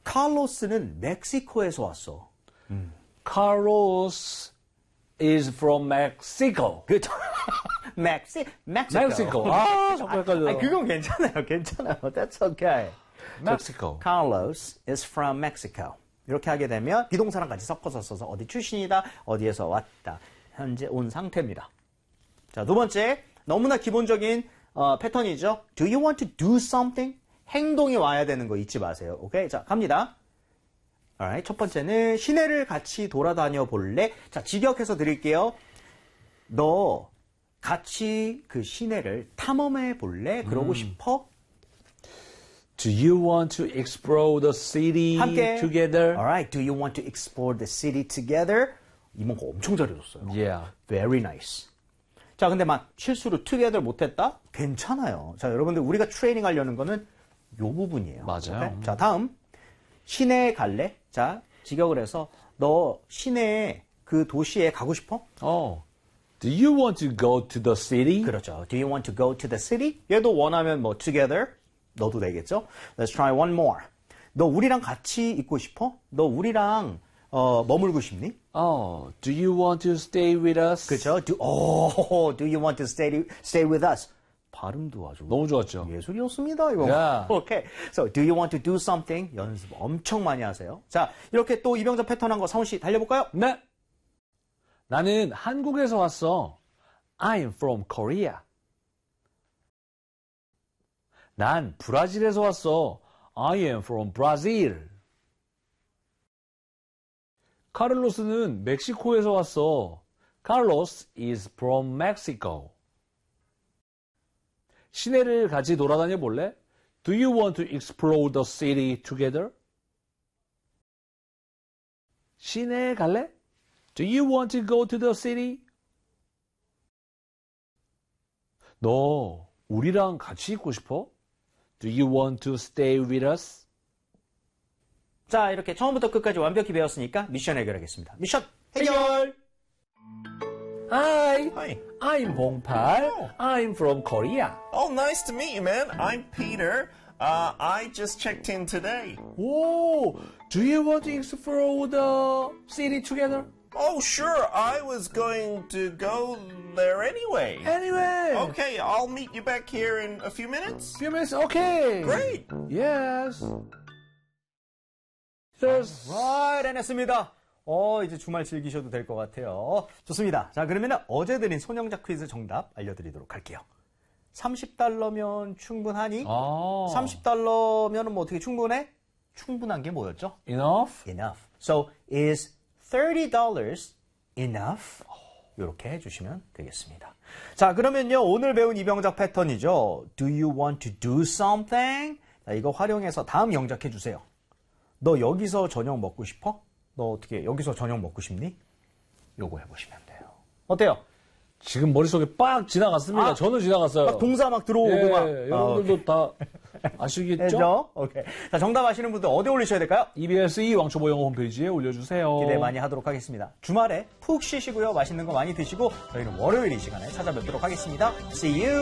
칼로스는 멕시코에서 왔어. Carlos is from Mexico. 그렇죠. Mexico. 아, 자꾸 헷갈려. 그건 괜찮아요. That's okay. Mexico. Carlos is from Mexico. 이렇게 하게 되면 비동사랑 같이 섞어서 써서 어디 출신이다, 어디에서 왔다. 현재 온 상태입니다. 자, 두 번째, 너무나 기본적인 패턴이죠. Do you want to do something? 행동이 와야 되는 거 잊지 마세요. 오케이? 자, 갑니다. Alright, 첫 번째는 시내를 같이 돌아다녀 볼래? 자, 직역해서 드릴게요. 너 같이 그 시내를 탐험해 볼래? 그러고 싶어? Do you want to explore the city 함께. together? Alright, do you want to explore the city together? 이모가 엄청 잘해줬어요. Yeah. Very nice. 자, 근데 막 실수로 together 못했다? 괜찮아요. 자, 여러분들 우리가 트레이닝 하려는 거는 요 부분이에요. 맞아요. 오케이? 자, 다음. 시내에 갈래? 자, 직역을 해서 너 시내에 그 도시에 가고 싶어? Do you want to go to the city? 그렇죠. Do you want to go to the city? 얘도 원하면 뭐 together 넣어도 되겠죠? Let's try one more. 너 우리랑 같이 있고 싶어? 너 우리랑 머물고 싶니? Do you want to stay with us? 그렇죠. Do you want to stay with us? 발음도 아주 너무 좋았죠. 예술이었습니다. 이거. Yeah. Okay. So, do you want to do something? 연습 엄청 많이 하세요. 자, 이렇게 또 이병자 패턴한 거 사훈 씨 달려볼까요? 네. 나는 한국에서 왔어. I'm from Korea. 난 브라질에서 왔어. I am from Brazil. 카를로스는 멕시코에서 왔어. Carlos is from Mexico. 시내를 같이 돌아다녀 볼래? Do you want to explore the city together? 시내에 갈래? Do you want to go to the city? 너 우리랑 같이 있고 싶어? Do you want to stay with us? 자, 이렇게 처음부터 끝까지 완벽히 배웠으니까 미션 해결하겠습니다. 미션 해결! Hi. Hi. I'm 봉팔. I'm from Korea. Oh, nice to meet you, man. I'm Peter. I just checked in today. Whoa. Do you want to explore the city together? Oh, sure. I was going to go there anyway. Anyway. Okay, I'll meet you back here in a few minutes. Few minutes. Okay. Great. Yes. Just. right, 해냈습니다. 이제 주말 즐기셔도 될 것 같아요. 좋습니다. 자, 그러면 어제 드린 손영작 퀴즈 정답 알려드리도록 할게요. $30면 충분하니? 아. $30면 뭐 어떻게 충분해? 충분한 게 뭐였죠? Enough? Enough. So, is $30 enough? 이렇게 해주시면 되겠습니다. 자, 그러면요, 오늘 배운 이병작 패턴이죠. Do you want to do something? 자, 이거 활용해서 다음 영작해주세요. 너 여기서 저녁 먹고 싶어? 너 어떻게 여기서 저녁 먹고 싶니? 요거 해보시면 돼요. 어때요? 지금 머릿속에 빡 지나갔습니다. 저는 지나갔어요. 막 동사 막 들어오고 예, 막. 여러분들도 다 아시겠죠? 그죠? 오케이. 자, 정답 아시는 분들 어디 올리셔야 될까요? EBS 왕초보 영어 홈페이지에 올려주세요. 기대 많이 하도록 하겠습니다. 주말에 푹 쉬시고요. 맛있는 거 많이 드시고 저희는 월요일 이 시간에 찾아뵙도록 하겠습니다. See you!